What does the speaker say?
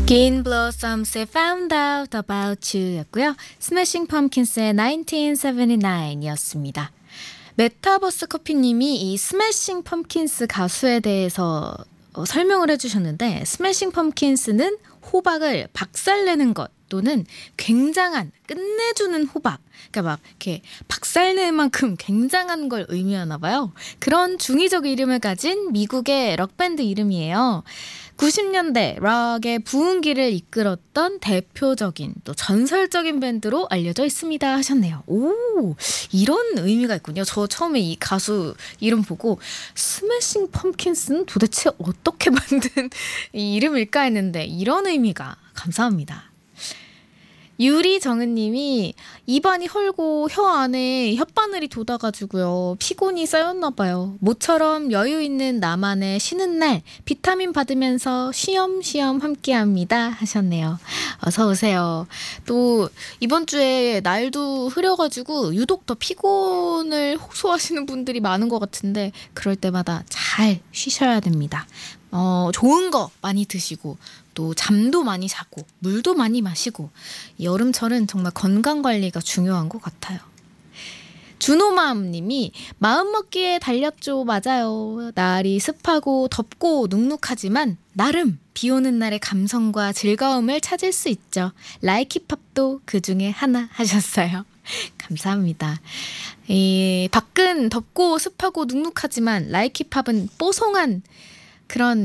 긴 블로썸스의 Found Out About You 였고요. 스매싱 펌킨스의 1979이었습니다. 메타버스 커피님이 이 스매싱 펌킨스 가수에 대해서 설명을 해주셨는데, 스매싱 펌킨스는 호박을 박살내는 것 또는 굉장한, 끝내주는 호박, 그러니까 막 이렇게 박살낼 만큼 굉장한 걸 의미하나 봐요. 그런 중의적 이름을 가진 미국의 록밴드 이름이에요. 90년대 락의 부흥기를 이끌었던 대표적인 또 전설적인 밴드로 알려져 있습니다 하셨네요. 오, 이런 의미가 있군요. 저 처음에 이 가수 이름 보고 스매싱 펌킨스는 도대체 어떻게 만든 이 이름일까 했는데, 이런 의미가, 감사합니다. 유리정은님이 입안이 헐고 혀 안에 혓바늘이 돋아가지고요. 피곤이 쌓였나 봐요. 모처럼 여유 있는 나만의 쉬는 날 비타민 받으면서 쉬엄쉬엄 함께합니다 하셨네요. 어서 오세요. 또 이번 주에 날도 흐려가지고 유독 더 피곤을 호소하시는 분들이 많은 것 같은데, 그럴 때마다 잘 쉬셔야 됩니다. 좋은 거 많이 드시고 또 잠도 많이 자고 물도 많이 마시고, 여름철은 정말 건강관리가 중요한 것 같아요. 준호맘님이 마음먹기에 달렸죠. 맞아요. 날이 습하고 덥고 눅눅하지만 나름 비오는 날의 감성과 즐거움을 찾을 수 있죠. 라이키팝도 그 중에 하나 하셨어요. 감사합니다. 밖은 덥고 습하고 눅눅하지만 라이키팝은 뽀송한 그런